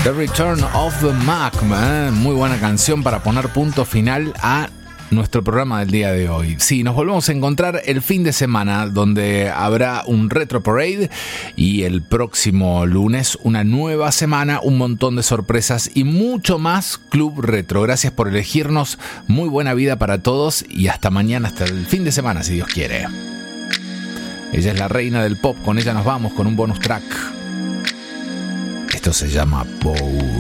The Return of the Mac, muy buena canción para poner punto final a nuestro programa del día de hoy. Sí, nos volvemos a encontrar el fin de semana, donde habrá un Retro Parade, y el próximo lunes una nueva semana, un montón de sorpresas y mucho más Club Retro. Gracias por elegirnos, muy buena vida para todos y hasta mañana, hasta el fin de semana, si Dios quiere. Ella es la reina del pop, con ella nos vamos con un bonus track. Esto se llama Pose.